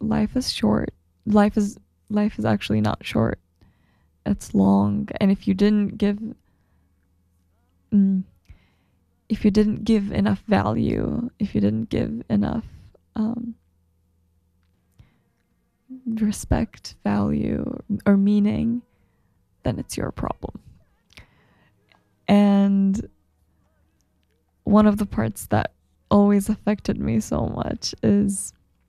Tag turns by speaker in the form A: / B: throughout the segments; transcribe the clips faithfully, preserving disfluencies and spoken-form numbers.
A: life is short. Life is life is actually not short. It's long, and if you didn't give mm, if you didn't give enough value, if you didn't give enough um, respect, value, or meaning, then it's your problem. And one of the parts that always affected me so much is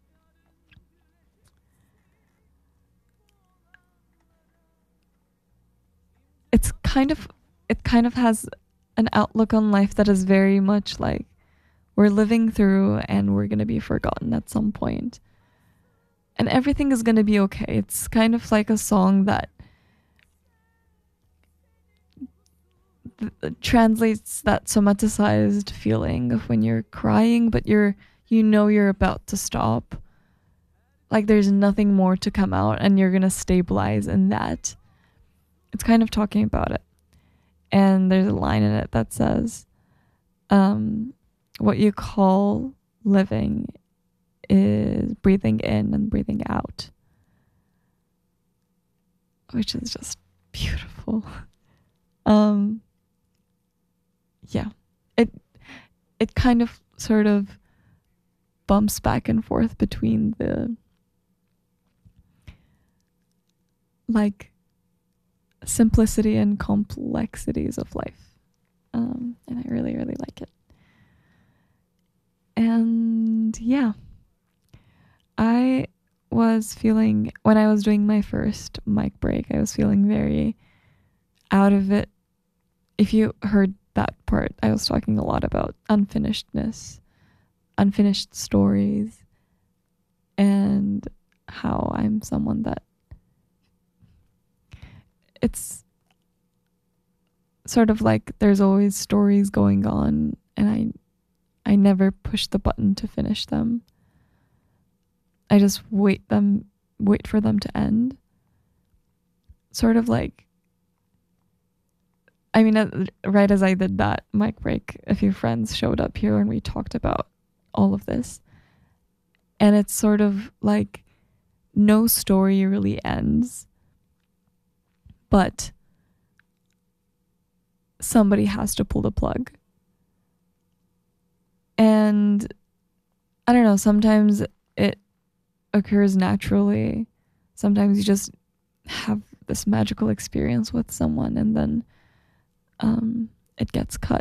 A: it's kind of it kind of has an outlook on life that is very much like we're living through and we're going to be forgotten at some point. And everything is going to be okay. It's kind of like a song that th- translates that somaticized feeling of when you're crying, but you're you know you're about to stop. Like there's nothing more to come out and you're going to stabilize in that. It's kind of talking about it. And there's a line in it that says, um, what you call living is breathing in and breathing out. Which is just beautiful. um, yeah. It it kind of sort of bumps back and forth between the like simplicity and complexities of life. Um, and I really, really like it. And yeah, I was feeling, when I was doing my first mic break, I was feeling very out of it. If you heard that part, I was talking a lot about unfinishedness, unfinished stories, and how I'm someone that it's sort of like there's always stories going on and I I never push the button to finish them. I just wait them wait for them to end. Sort of like I mean right as I did that mic break, a few friends showed up here and we talked about all of this. And it's sort of like no story really ends. But somebody has to pull the plug. And I don't know, sometimes it occurs naturally. Sometimes you just have this magical experience with someone and then um, it gets cut.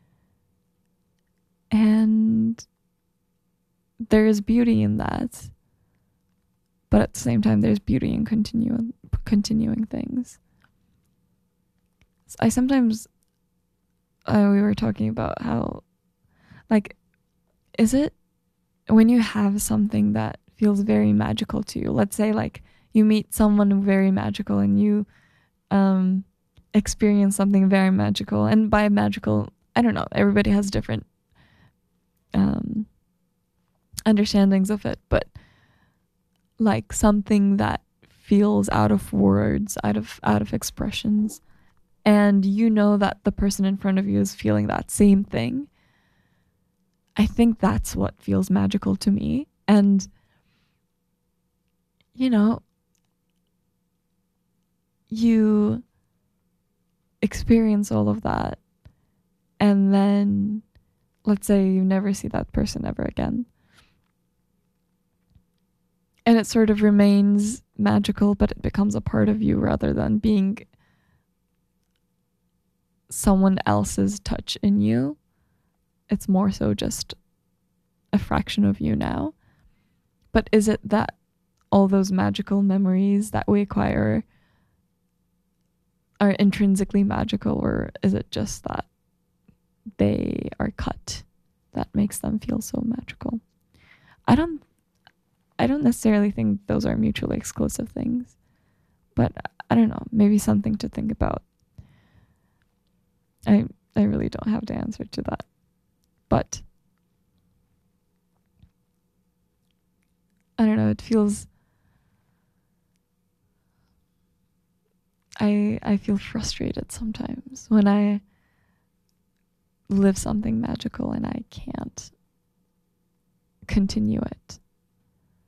A: And there is beauty in that. But at the same time, there's beauty in continuing, continuing things. I sometimes, uh, we were talking about how, like, is it when you have something that feels very magical to you, let's say like you meet someone very magical and you um, experience something very magical, and by magical, I don't know, everybody has different um, understandings of it, but like something that feels out of words, out of out of expressions, and you know that the person in front of you is feeling that same thing, I think that's what feels magical to me. And, you know, you experience all of that, and then let's say you never see that person ever again. And it sort of remains magical, but it becomes a part of you rather than being someone else's touch in you. It's more so just a fraction of you now. But is it that all those magical memories that we acquire are intrinsically magical, or is it just that they are cut that makes them feel so magical? I don't I don't necessarily think those are mutually exclusive things, but I don't know, maybe something to think about. I I really don't have the answer to that. But I don't know, it feels I I feel frustrated sometimes when I live something magical and I can't continue it.